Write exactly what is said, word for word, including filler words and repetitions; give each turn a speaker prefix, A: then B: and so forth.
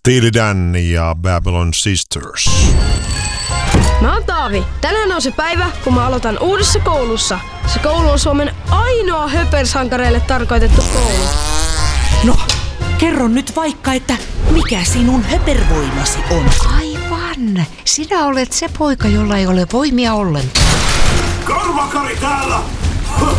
A: Steely Dan ja Babylon Sisters.
B: Mä oon Taavi. Tänään on se päivä, kun mä aloitan uudessa koulussa. Se koulu on Suomen ainoa höpersankareille tarkoitettu koulu.
C: No, kerro nyt vaikka, että mikä sinun höpervoimasi on.
D: Aivan. Sinä olet se poika, jolla ei ole voimia ollenkaan.
E: Karvakari täällä!